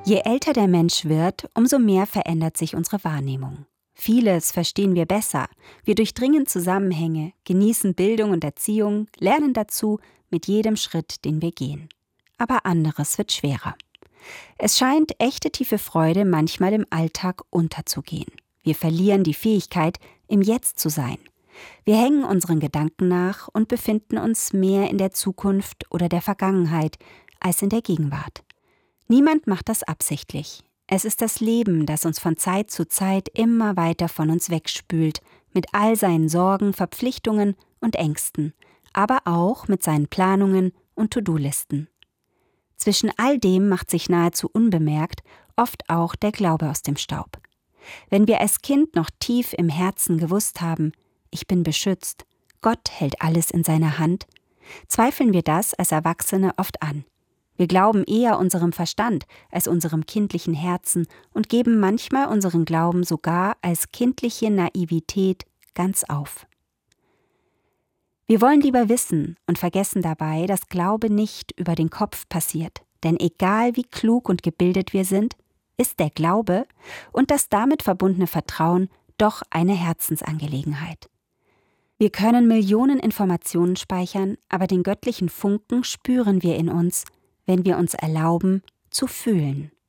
Je älter der Mensch wird, umso mehr verändert sich unsere Wahrnehmung. Vieles verstehen wir besser, wir durchdringen Zusammenhänge, genießen Bildung und Erziehung, lernen dazu mit jedem Schritt, den wir gehen. Aber anderes wird schwerer. Es scheint echte tiefe Freude manchmal im Alltag unterzugehen. Wir verlieren die Fähigkeit, im Jetzt zu sein. Wir hängen unseren Gedanken nach und befinden uns mehr in der Zukunft oder der Vergangenheit als in der Gegenwart. Niemand macht das absichtlich. Es ist das Leben, das uns von Zeit zu Zeit immer weiter von uns wegspült, mit all seinen Sorgen, Verpflichtungen und Ängsten, aber auch mit seinen Planungen und To-Do-Listen. Zwischen all dem macht sich nahezu unbemerkt oft auch der Glaube aus dem Staub. Wenn wir als Kind noch tief im Herzen gewusst haben, ich bin beschützt, Gott hält alles in seiner Hand, zweifeln wir das als Erwachsene oft an. Wir glauben eher unserem Verstand als unserem kindlichen Herzen und geben manchmal unseren Glauben sogar als kindliche Naivität ganz auf. Wir wollen lieber wissen und vergessen dabei, dass Glaube nicht über den Kopf passiert. Denn egal wie klug und gebildet wir sind, ist der Glaube und das damit verbundene Vertrauen doch eine Herzensangelegenheit. Wir können Millionen Informationen speichern, aber den göttlichen Funken spüren wir in uns, wenn wir uns erlauben, zu fühlen.